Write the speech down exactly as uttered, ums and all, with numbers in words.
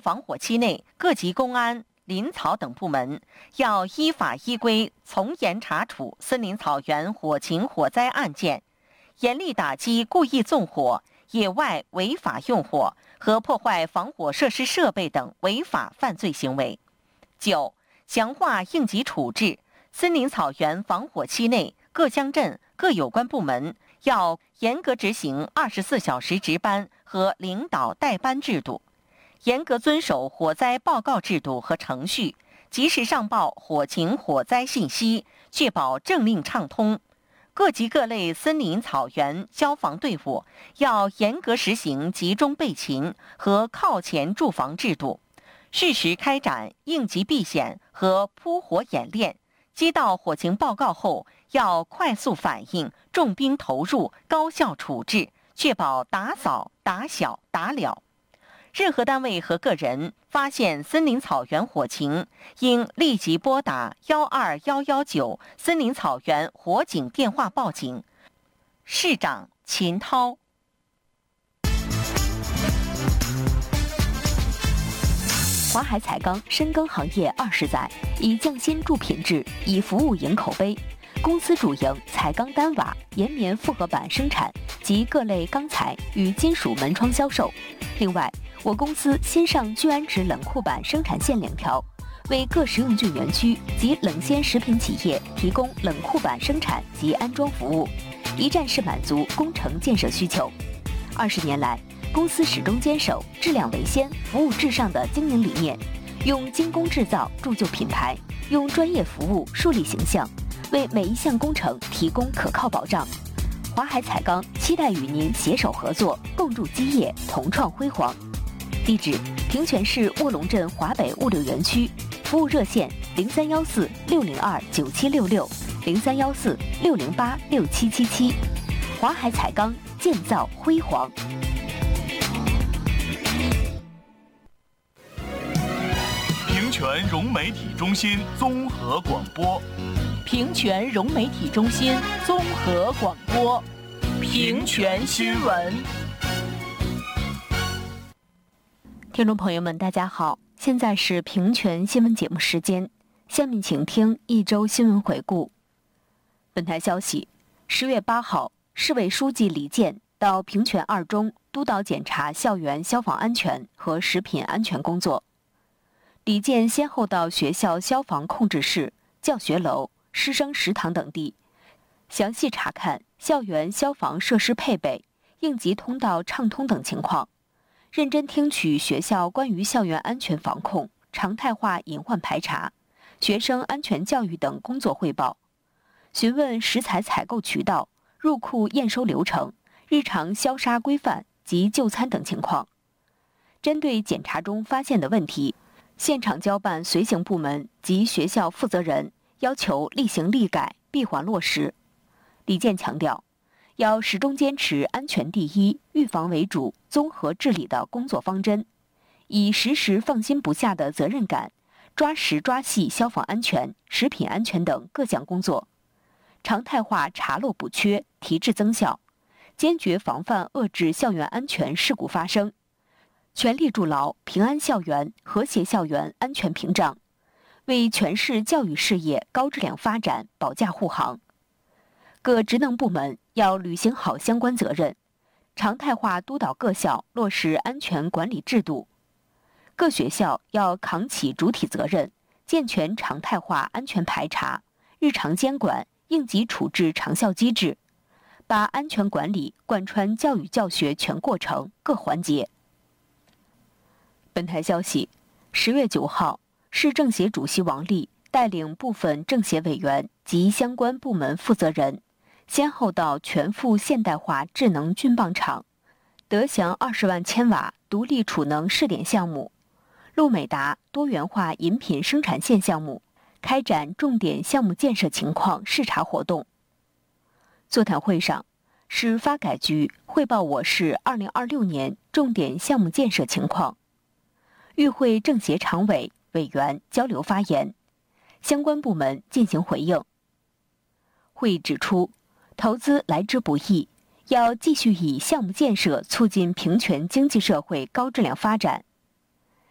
防火期内，各级公安、林草等部门要依法依规从严查处森林草原火情火灾案件，严厉打击故意纵火、野外违法用火和破坏防火设施设备等违法犯罪行为。九、强化应急处置，森林草原防火期内，各乡镇各有关部门要严格执行二十四小时值班和领导带班制度，严格遵守火灾报告制度和程序，及时上报火情火灾信息，确保政令畅通。各级各类森林草原消防队伍要严格实行集中备勤和靠前驻防制度，适时开展应急避险和扑火演练。接到火情报告后，要快速反应，重兵投入，高效处置，确保打扫、打小、打了。任何单位和个人发现森林草原火情，应立即拨打幺二幺幺九森林草原火警电话报警。市长秦涛。 华海彩钢深耕行业二十载，以匠心铸品质，以服务赢口碑。公司主营彩钢单瓦、岩棉复合板生产及各类钢材与金属门窗销售。另外，我公司新上聚氨酯冷库板生产线两条，为各食用菌园区及冷鲜食品企业提供冷库板生产及安装服务，一站式满足工程建设需求。二十年来，公司始终坚守质量为先、服务至上的经营理念，用精工制造铸就品牌，用专业服务树立形象，为每一项工程提供可靠保障。华海彩钢期待与您携手合作，共筑基业，同创辉煌。地址：平泉市卧龙镇华北物流园区，服务热线零三幺四六零二九七六六零三幺四六零八六七七七。华海彩钢，建造辉煌。 平泉融媒体中心综合广播。 平泉融媒体中心综合广播，平泉新闻。 听众朋友们，大家好，现在是平泉新闻节目时间，下面请听一周新闻回顾。本台消息：十月八号，市委书记李健到平泉二中督导检查校园消防安全和食品安全工作。李健先后到学校消防控制室、教学楼、师生食堂等地，详细查看校园消防设施配备、应急通道畅通等情况，认真听取学校关于校园安全防控、常态化隐患排查、学生安全教育等工作汇报，询问食材采购渠道、入库验收流程、日常消杀规范及就餐等情况。针对检查中发现的问题，现场交办随行部门及学校负责人要求立行立改，闭环落实。李健强调，要始终坚持安全第一、预防为主、综合治理的工作方针，以时时放心不下的责任感，抓实抓细消防安全、食品安全等各项工作，常态化查漏补缺，提质增效，坚决防范遏制校园安全事故发生，全力筑牢平安校园、和谐校园安全屏障，为全市教育事业高质量发展保驾护航。各职能部门要履行好相关责任，常态化督导各校落实安全管理制度。各学校要扛起主体责任，健全常态化安全排查、日常监管、应急处置长效机制，把安全管理贯穿教育教学全过程各环节。本台消息，十月九号，市政协主席王力带领部分政协委员及相关部门负责人，先后到全覆现代化智能菌棒厂、德祥二十万千瓦独立储能试点项目、路美达多元化饮品生产线项目开展重点项目建设情况视察活动。座谈会上，市发改局汇报我市二零二六年重点项目建设情况，与会政协常委、委员交流发言，相关部门进行回应。会议指出，投资来之不易，要继续以项目建设促进平泉经济社会高质量发展，